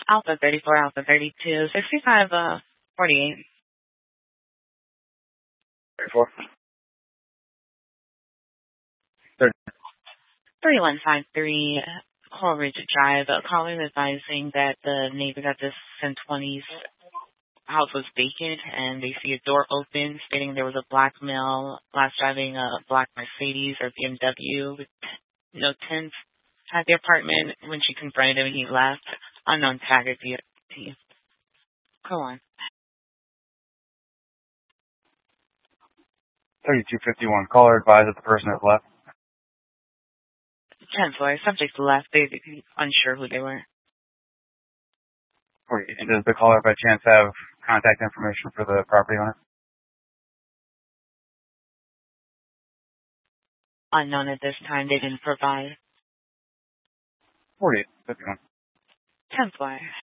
Alpha 34, Alpha 32, 65, 48. 34. 30. 3153 Coral Ridge Drive. Calling advising that the neighbors at the Centuani's house was vacant and they see a door open stating there was a black male last driving a black Mercedes or BMW with no tint at the apartment. When she confronted him, he left. Unknown tag at the Go on. 3251. Caller advised that the person has left. 10-4. Subject left. They unsure who they were. 48. And does the caller by chance have contact information for the property owner? Unknown at this time. They didn't provide. 48. 51. 10-4.